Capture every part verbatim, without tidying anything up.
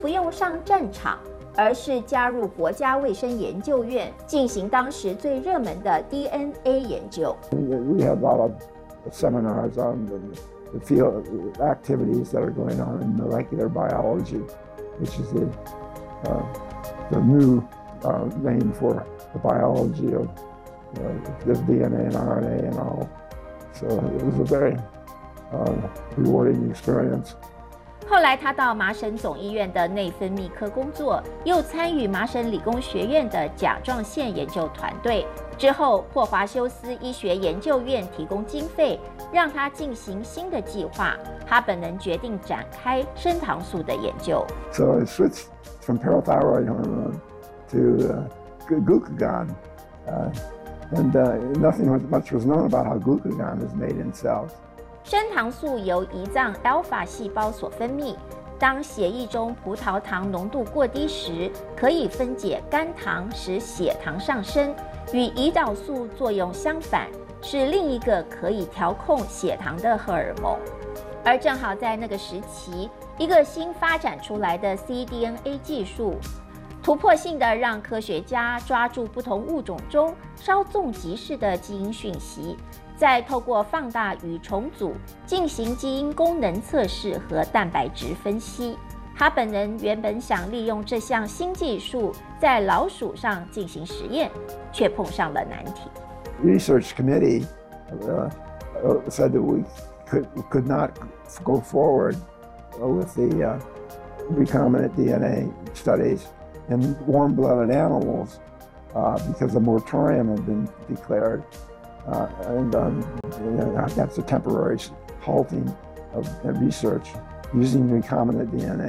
不用上战场，而是加入国家卫生研究院，进行当时最热门的 D N A 研究。 We had a lot of seminars on the, the field activities that are going on in molecular biology, which is the, uh, the new uh, name for the biology of uh, the D N A and R N A and all. So it was a very uh, rewarding experience. 后来他到麻省总医院的内分泌科工作，又参与麻省理工学院的甲状腺研究团队。之后，霍华修斯医学研究院提供经费，让他进行新的计划。他本人决定展开升糖素的研究。 So I switched from parathyroid hormone to uh, glucagon, uh, and uh, nothing much was known about how glucagon is made in cells. 升糖素由胰脏 alpha 细胞所分泌，当血液中葡萄糖浓度过低时，可以分解肝糖，使血糖上升，与胰岛素作用相反，是另一个可以调控血糖的荷尔蒙。而正好在那个时期，一个新发展出来的 c D N A 技术，突破性的让科学家抓住不同物种中稍纵即逝的基因讯息，再透过放大与重组进行基因功能测试和蛋白质分析。他本人原本想利用这项新技术在老鼠上进行实验，却碰上了难题。 Research committee uh, said that we could, could not go forward with the uh, recombinant D N A studies in warm-blooded animals uh, because the moratorium had been declared. Uh, and um, you know, that's a temporary halting of research using recombinant D N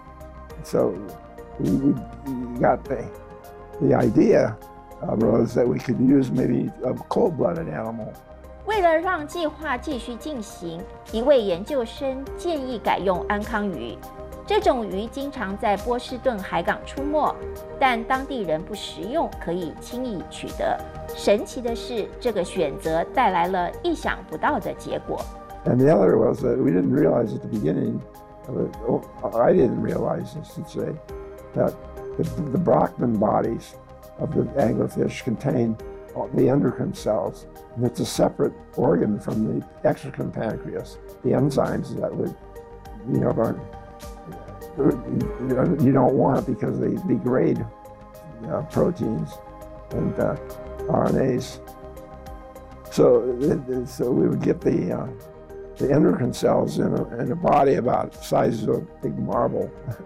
A. So we, we got the, the idea uh, was that we could use maybe a cold-blooded animal. 为了让计划继续进行，一位研究生建议改用安康鱼。这种鱼经常在波士顿海港出没，但当地人不食用，可以轻易取得。神奇的是，这个选择带来了意想不到的结果。 And the other was that we didn't realize at the beginning, or I didn't realize, I should say, that the, the Brockman bodies of the anglerfish contain the endocrine cells, and it's a separate organ from the exocrine pancreas. The enzymes that would, you know, are, you don't want because they degrade uh, proteins and uh, R N As. So, so we would get the uh, the endocrine cells in a, in a body about the size of a big marble,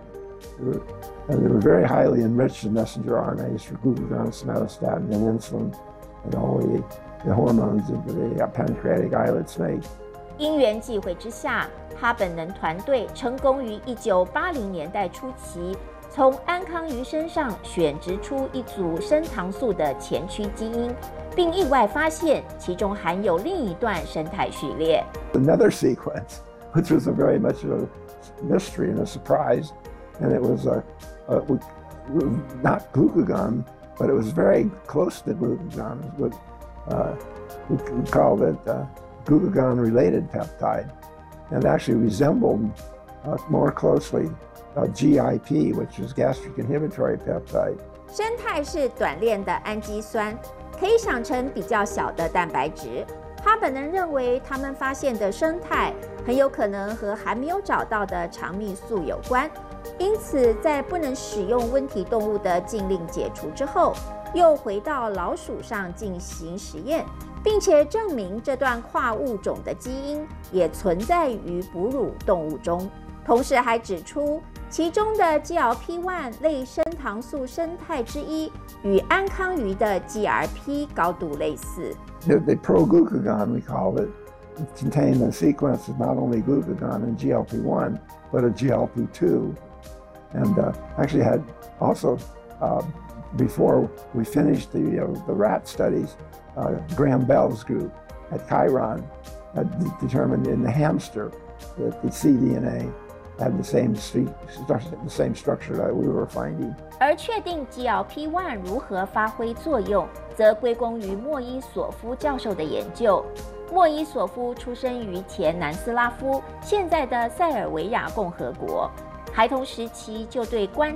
and they were very highly enriched in messenger R N As for glucagon, somatostatin, and insulin, and all the, the hormones that the pancreatic islets make. 因缘际会之下，哈本人团队成功于一九八零年代初期，从安康鱼身上选植出一组升糖素的前驱基因，并意外发现其中含有另一段生态序列。 Another sequence, which was a very much of a mystery and a surprise, and it was a, a not glucagon, but it was very close to glucagon. It was what uh, we called it uh, glucagon-related peptide, and it actually resembled uh, more closely uh, G I P, which is gastric inhibitory peptide. 生态是短链的氨基酸，可以想成比较小的蛋白质。他本人认为，他们发现的生态很有可能和还没有找到的肠泌素有关。因此，在不能使用温体动物的禁令解除之后，又回到老鼠上进行实验，并且证明这段跨物种的基因也存在于哺乳动物中。同时还指出，其中的 G L P 一 类升糖素生态之一与安康鱼的 G R P 高度类似。 The, the pro-glucagon, we called it, it contained a sequence of not only glucagon and G L P one, but a G L P two. And uh, actually had also, uh, before we finished the, you know, the rat studies, uh, Graham Bell's group at Chiron had determined in the hamster that the c D N A had the same, the same structure that we were finding. 而确定 G L P 一 如何发挥作用，则归功于莫伊索夫教授的研究。莫伊索夫出生于前南斯拉夫，现在的塞尔维亚共和国。 孩童时期就对观